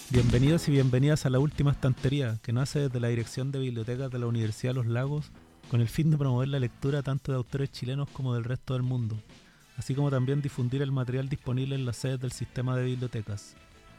Bienvenidos y bienvenidas a La Última Estantería, que nace desde la Dirección de Bibliotecas de la Universidad de Los Lagos con el fin de promover la lectura tanto de autores chilenos como del resto del mundo, así como también difundir el material disponible en las sedes del sistema de bibliotecas.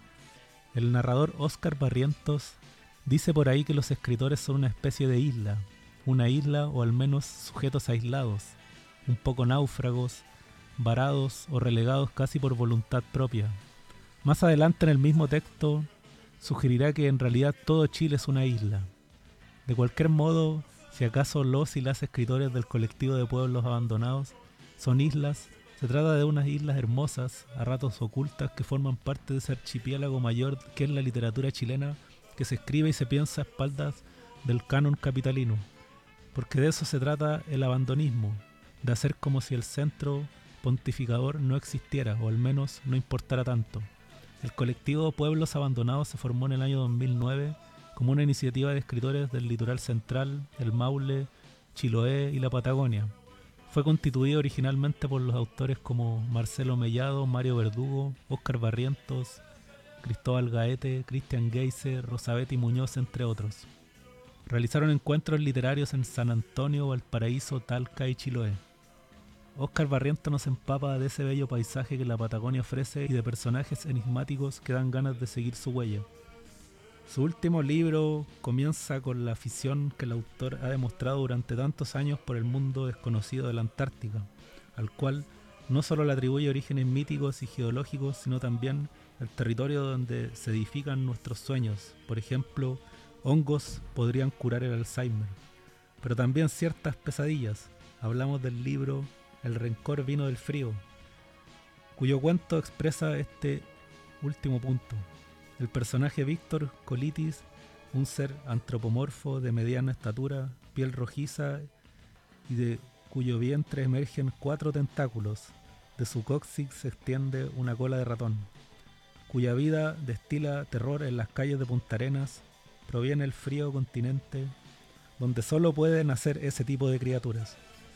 El narrador Óscar Barrientos dice por ahí que los escritores son una especie de isla, una isla o al menos sujetos aislados, un poco náufragos, varados o relegados casi por voluntad propia. Más adelante en el mismo texto sugerirá que en realidad todo Chile es una isla. De cualquier modo, si acaso los y las escritores del colectivo de pueblos abandonados son islas, se trata de unas islas hermosas, a ratos ocultas, que forman parte de ese archipiélago mayor que es la literatura chilena, que se escribe y se piensa a espaldas del canon capitalino. Porque de eso se trata el abandonismo, de hacer como si el centro pontificador no existiera, o al menos no importara tanto. El colectivo Pueblos Abandonados se formó en el año 2009 como una iniciativa de escritores del litoral central, el Maule, Chiloé y la Patagonia. Fue constituido originalmente por los autores como Marcelo Mellado, Mario Verdugo, Óscar Barrientos, Cristóbal Gaete, Cristian Geise, Rosabeth Muñoz, entre otros. Realizaron encuentros literarios en San Antonio, Valparaíso, Talca y Chiloé. Óscar Barrientos nos empapa de ese bello paisaje que la Patagonia ofrece y de personajes enigmáticos que dan ganas de seguir su huella. Su último libro comienza con la afición que el autor ha demostrado durante tantos años por el mundo desconocido de la Antártica, al cual no solo le atribuye orígenes míticos y geológicos, sino también el territorio donde se edifican nuestros sueños. Por ejemplo, hongos podrían curar el Alzheimer, pero también ciertas pesadillas. Hablamos del libro El rencor vino del frío, cuyo cuento expresa este último punto. El personaje Víctor Colitis, un ser antropomorfo de mediana estatura, piel rojiza y de cuyo vientre emergen 4 tentáculos, de su coxis se extiende una cola de ratón, cuya vida destila terror en las calles de Punta Arenas, proviene del frío continente, donde solo pueden nacer ese tipo de criaturas.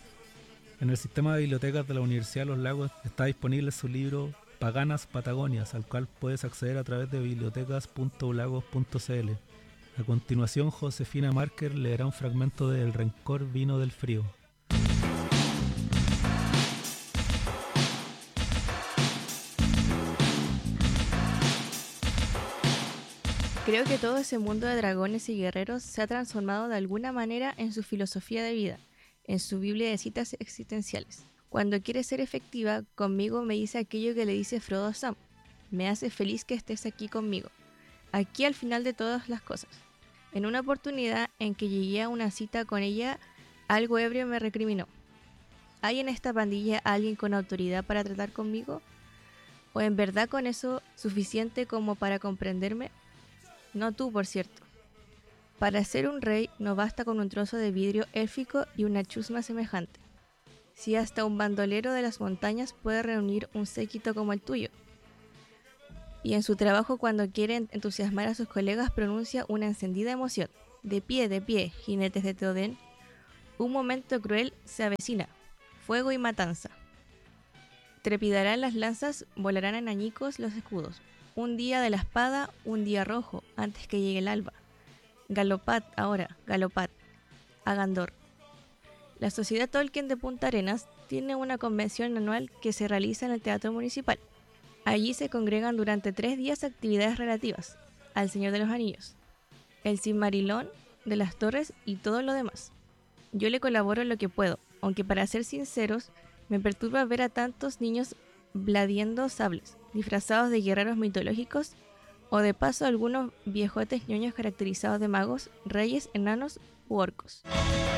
En el sistema de bibliotecas de la Universidad de Los Lagos está disponible su libro Paganas Patagonias, al cual puedes acceder a través de bibliotecas.ulagos.cl. A continuación, Josefina Marker leerá un fragmento de El rencor vino del frío. Creo que todo ese mundo de dragones y guerreros se ha transformado de alguna manera en su filosofía de vida, en su Biblia de citas existenciales. Cuando quiere ser efectiva, conmigo me dice aquello que le dice Frodo a Sam: me hace feliz que estés aquí conmigo, aquí al final de todas las cosas. En una oportunidad en que llegué a una cita con ella, algo ebrio me recriminó: ¿hay en esta pandilla alguien con autoridad para tratar conmigo? ¿O en verdad con eso suficiente como para comprenderme? No tú, por cierto. Para ser un rey no basta con un trozo de vidrio élfico y una chusma semejante. Si hasta un bandolero de las montañas puede reunir un séquito como el tuyo. Y en su trabajo, cuando quiere entusiasmar a sus colegas, pronuncia una encendida emoción: de pie, jinetes de Teodén. Un momento cruel se avecina, fuego y matanza. Trepidarán las lanzas, volarán en añicos los escudos. Un día de la espada, un día rojo, antes que llegue el alba. Galopad ahora, galopad. A Gandor. La Sociedad Tolkien de Punta Arenas tiene una convención anual que se realiza en el Teatro Municipal. Allí se congregan durante 3 días actividades relativas al Señor de los Anillos, el Silmarillion de las Torres y todo lo demás. Yo le colaboro en lo que puedo, aunque para ser sinceros, me perturba ver a tantos niños bladiendo sables, disfrazados de guerreros mitológicos, o de paso algunos viejotes ñoños caracterizados de magos, reyes, enanos u orcos.